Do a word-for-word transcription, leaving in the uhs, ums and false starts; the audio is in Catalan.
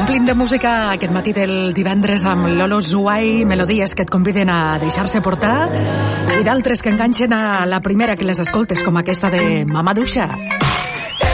omplint de música aquest matí del divendres amb Lolo Zouay, melodies que et conviden a deixar-se portar i d'altres que enganxen a la primera que les escoltes, com aquesta de Mama Duixa.